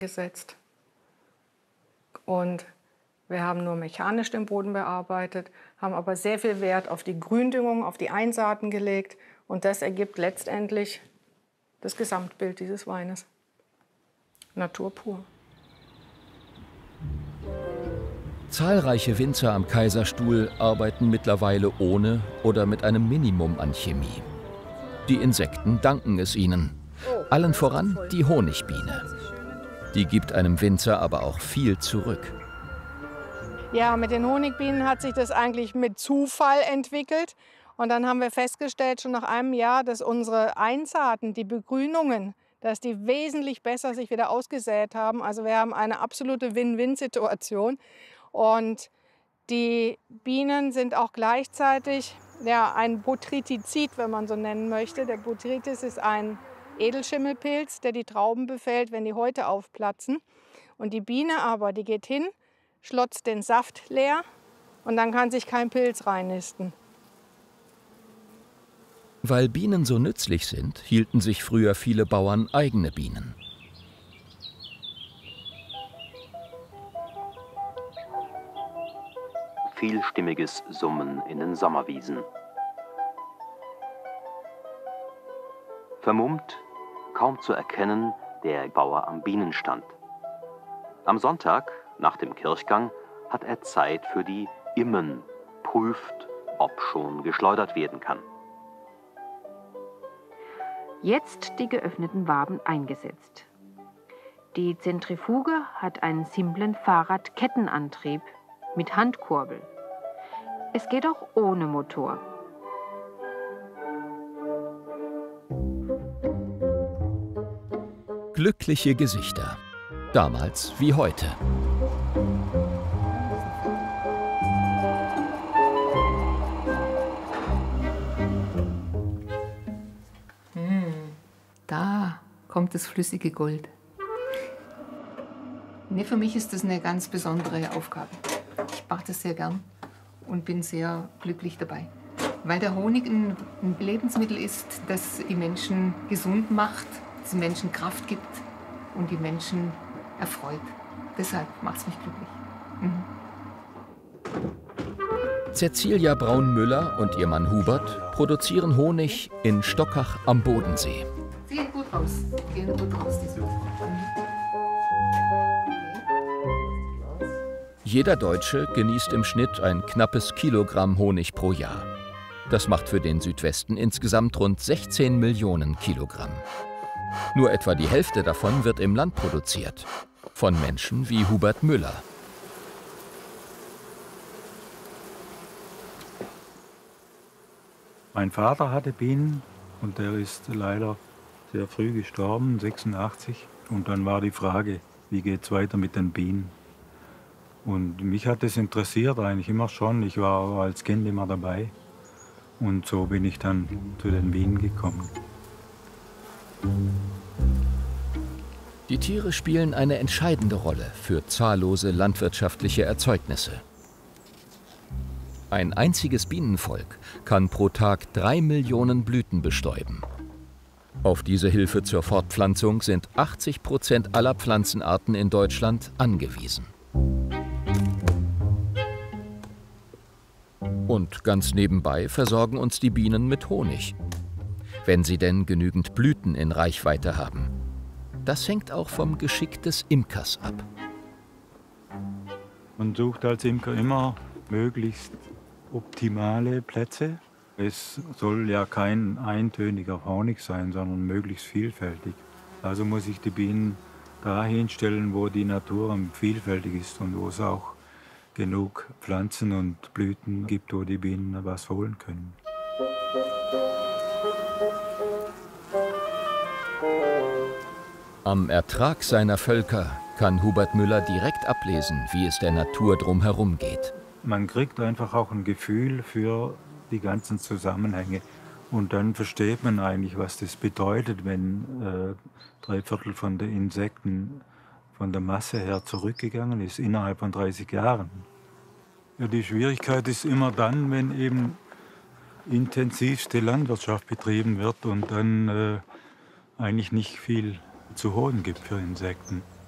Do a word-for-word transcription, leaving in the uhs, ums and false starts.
gesetzt. Und wir haben nur mechanisch den Boden bearbeitet, haben aber sehr viel Wert auf die Gründüngung, auf die Einsaaten gelegt. Und das ergibt letztendlich das Gesamtbild dieses Weines. Natur pur. Zahlreiche Winzer am Kaiserstuhl arbeiten mittlerweile ohne oder mit einem Minimum an Chemie. Die Insekten danken es ihnen. Allen voran die Honigbiene. Die gibt einem Winzer aber auch viel zurück. Ja, mit den Honigbienen hat sich das eigentlich mit Zufall entwickelt. Und dann haben wir festgestellt, schon nach einem Jahr, dass unsere Einsaaten, die Begrünungen, dass die wesentlich besser sich wieder ausgesät haben. Also wir haben eine absolute Win-Win-Situation. Und die Bienen sind auch gleichzeitig ja, ein Botrytizid, wenn man so nennen möchte. Der Botrytis ist ein Edelschimmelpilz, der die Trauben befällt, wenn die Häute aufplatzen. Und die Biene aber, die geht hin, schlotzt den Saft leer und dann kann sich kein Pilz reinnisten. Weil Bienen so nützlich sind, hielten sich früher viele Bauern eigene Bienen. Vielstimmiges Summen in den Sommerwiesen. Vermummt, kaum zu erkennen, der Bauer am Bienenstand. Am Sonntag, nach dem Kirchgang, hat er Zeit für die Immen, prüft, ob schon geschleudert werden kann. Jetzt die geöffneten Waben eingesetzt. Die Zentrifuge hat einen simplen Fahrradkettenantrieb mit Handkurbel. Es geht auch ohne Motor. Glückliche Gesichter. Damals wie heute. Hm, da kommt das flüssige Gold. Nee, für mich ist das eine ganz besondere Aufgabe. Ich mache das sehr gern und bin sehr glücklich dabei. Weil der Honig ein, ein Lebensmittel ist, das die Menschen gesund macht, das den Menschen Kraft gibt und die Menschen erfreut. Deshalb macht es mich glücklich. Mhm. Cäcilia Braun-Müller und ihr Mann Hubert produzieren Honig in Stockach am Bodensee. Sie gehen gut raus. Sie gehen gut raus, die Suche. Jeder Deutsche genießt im Schnitt ein knappes Kilogramm Honig pro Jahr. Das macht für den Südwesten insgesamt rund sechzehn Millionen Kilogramm. Nur etwa die Hälfte davon wird im Land produziert. Von Menschen wie Hubert Müller. Mein Vater hatte Bienen und der ist leider sehr früh gestorben, sechsundachtzig. Und dann war die Frage, wie geht es weiter mit den Bienen? Und mich hat das interessiert eigentlich immer schon. Ich war als Kind immer dabei. Und so bin ich dann zu den Bienen gekommen. Die Tiere spielen eine entscheidende Rolle für zahllose landwirtschaftliche Erzeugnisse. Ein einziges Bienenvolk kann pro Tag drei Millionen Blüten bestäuben. Auf diese Hilfe zur Fortpflanzung sind achtzig Prozent aller Pflanzenarten in Deutschland angewiesen. Und ganz nebenbei versorgen uns die Bienen mit Honig. Wenn sie denn genügend Blüten in Reichweite haben. Das hängt auch vom Geschick des Imkers ab. Man sucht als Imker immer möglichst optimale Plätze. Es soll ja kein eintöniger Honig sein, sondern möglichst vielfältig. Also muss ich die Bienen dahin stellen, wo die Natur am vielfältig ist und wo es auch genug Pflanzen und Blüten gibt, wo die Bienen was holen können. Am Ertrag seiner Völker kann Hubert Müller direkt ablesen, wie es der Natur drumherum geht. Man kriegt einfach auch ein Gefühl für die ganzen Zusammenhänge. Und dann versteht man eigentlich, was das bedeutet, wenn äh, drei Viertel von den Insekten von der Masse her zurückgegangen ist, innerhalb von dreißig Jahren. Ja, die Schwierigkeit ist immer dann, wenn eben intensivste Landwirtschaft betrieben wird und dann äh, eigentlich nicht viel zu holen gibt für Insekten.